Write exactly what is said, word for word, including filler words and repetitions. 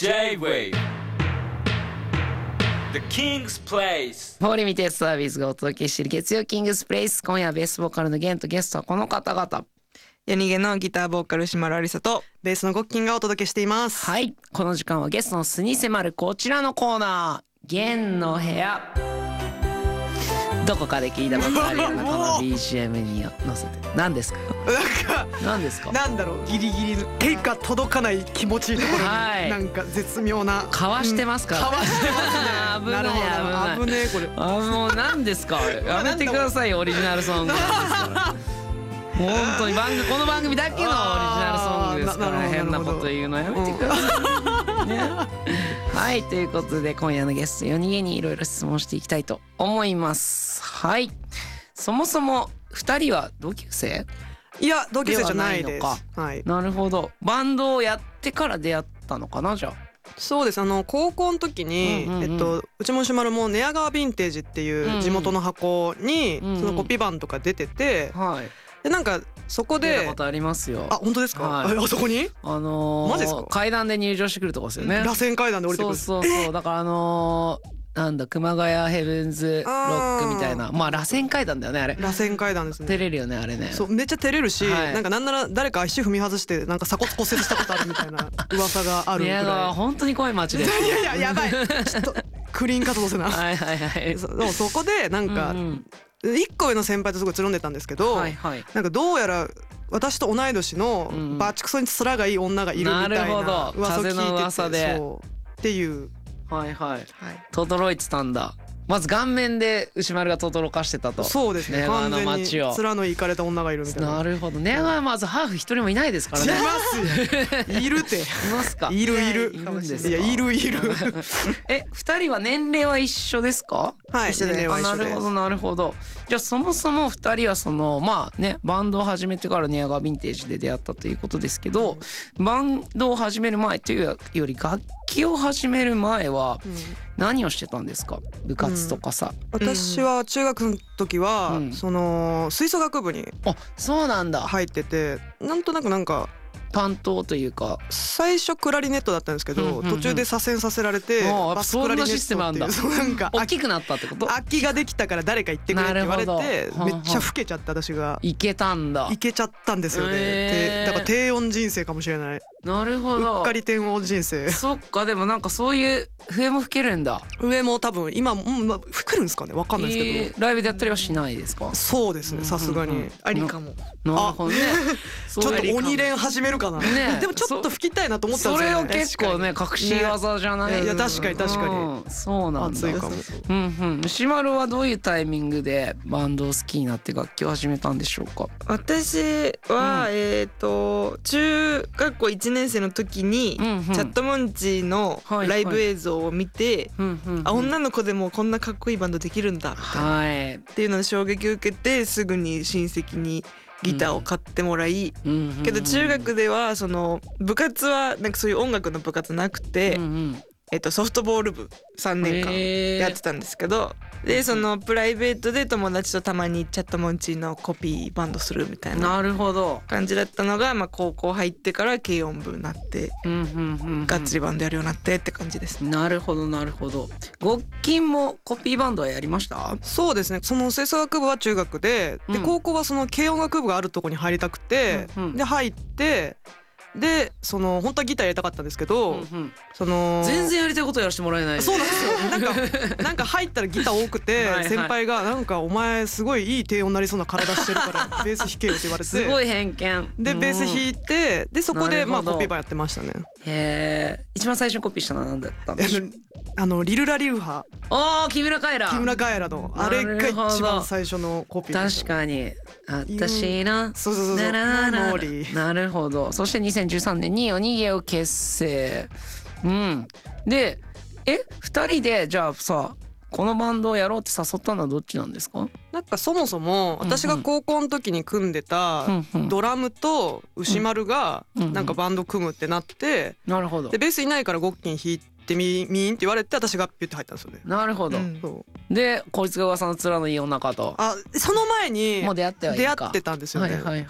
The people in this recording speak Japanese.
J-Wave The King's Place 森見鉄サービスがお届けしている月曜キングスプレイス。今夜はベースボーカルのゲンとゲストはこの方々。 夜逃げのギターボーカル島田ありさとベースのゴッキンがお届けしています。 はい、この時間はゲストの素に迫るこちらのコーナー、ゲンの部屋。どこかで聞いたことあるようなこの ビージーエム に乗せて何ですか？ なんか何ですか？ なんだろう、ギリギリ手が届かない気持ちいいところに、 はいなんか絶妙なかわしてますから、 かわしてますね危ないなるほど危ない危ねえこれ。 あ、もう何ですかやめてくださいよ、オリジナルソングなんですから本当に番組、この番組だけのオリジナルソングですから、 あーななる変なほどこと言うのやめてください、ね、はい、ということで今夜のゲスト夜逃げにいろいろ質問していきたいと思います。はい、そもそもふたりは同級生？ いや同級生じゃないです。 ではないのはい。 なるほど、バンドをやってから出会ったのかな。じゃあそうです。あの高校の時に、 うんうんうん、 えっとうちもしまるも寝屋川ヴィンテージっていう地元の箱に、 うんうん、 そのコピーバンとか出てて、 はい、 でなんかそこで出たことありますよ。 あ、本当ですか？ はい、 あそこにあのー、 マジですか？ 階段で入場してくるとこですよね。 螺旋階段で降りてくる。 そうそうそう、だからあのー、なんだ熊谷ヘブンズロックみたいな、まあ螺旋階段だよねあれ。 螺旋階段ですね。 照れるよねあれね。 そう、めっちゃ照れるし、 はい、 なんかなんなら誰か足踏み外してなんか鎖骨骨折したことあるみたいな噂があるぐらい。 宮川は本当に怖い街です。 いやいややばい。ちょっとクリーンカットせな。 はいはいはい。 そでもそこでなんか一個上の先輩とすごいつるんでたんですけど、 はいはい、 なんかどうやら私と同い年のバチクソに面がいい女がいるみたいな噂を聞いてて、 風の噂でそうっていう。 はいはい、はい、 轟いてたんだ。まず顔面で牛丸が轟かしてたと。 そうですね、完全に面のいかれた女がいるみたいな。 なるほど。寝屋川はまずハーフ一人もいないですからね。 いますよいるって。いますか？ いるいる。 いるんですか？ いやいるいるえ、二人は年齢は一緒ですか？ はい、 一緒で。 年齢は一緒です。 なるほどなるほど。じゃあそもそも二人はそのまあね、バンドを始めてから寝屋川ヴィンテージで出会ったということですけど、バンドを始める前というより楽器を始める前は何をしてたんですか？部活とかさ。 うん、私は中学の時は、うん、その吹奏楽部にそうなんだ入ってて、なんとなくなんか担当というか最初クラリネットだったんですけど、うんうんうん、途中で左遷させられてバスクラリネットっていう、そんなシステムあんだ。 なんか大きくなったってこと？ 空きができたから誰か行ってくれって言われて、めっちゃ老けちゃって私がいけたんだ。 いけちゃったんですよね、えー、だから低音人生かもしれない。 なるほど、 うっかり低音人生。 そっか。でもなんかそういう上も吹けるんだ。 上も多分今、うん、まあ、吹けるんですかね、わかんないですけど、 えー、ライブでやったりはしないですか？ そうですね、さすがにありかも。 なるほどねちょっと鬼練始めるかな、ね、でもちょっと吹きたいなと思ったんですよね。 それを結構ね隠し技じゃない、 ね、いや確かに確かに、 うん、そうなんだ。 熱いかも。 うんうん。牛丸はどういうタイミングでバンドを好きになって楽器を始めたんでしょうか？ 私は、うん、えっと中学校いちねん生の時に、うんうん、チャットモンチーのライブ映像を見て、はいはい、あ、女の子でもこんなかっこいいバンドできるんだみたいな、はい、っていうので衝撃を受けて、すぐに親戚にギターを買ってもらい、うん、けど中学ではその部活はなんかそういう音楽の部活なくて、うんうん、えっと、ソフトボール部さんねんかんやってたんですけど、でそのプライベートで友達とたまにチャットモンチーのコピーバンドするみたいな感じだったのが、まあ、高校入ってから軽音部になって、うんうんうんうん、がっつりバンドやるようになってって感じです。 なるほどなるほど。ごっきんもコピーバンドはやりました？ そうですね、その吹奏楽部は中学で、で高校はその軽音楽部があるとこに入りたくて、うんうん、で入ってでその本当はギターやりたかったんですけど、うんうん、その全然やりたいことやらせてもらえない。 そうなんですよなんかなんか入ったらギター多くてはい、はい、先輩がなんかお前すごいいい低音になりそうな体してるからベース弾けよって言われて、 すごい偏見でベース弾いて、でそこでまあコピーバーやってましたね。 へえ。一番最初にコピーしたのは何だったんでしょう？ あのリルラリウハ、 おー、木村カエラ木村カエラのあれが一番最初のコピー。 確かに私のそうそうそうそうなななるほど。そしてにせんじゅうさんねんに夜逃げを結成。うんでえふたりでじゃあさ、このバンドをやろうって誘ったのはどっちなんですか？ なんかそもそも私が高校の時に組んでたドラムと牛丸がなんかバンド組むってなって、 なるほど。 でベースいないからゴッキン弾いてみみーんって言われて、私がピュって入ったんですよね。 なるほど、うん、そうでこいつが噂の面のいい女かと。 あ、その前にもう出会ってはいいか出会ってたんですよね、はいはいはい、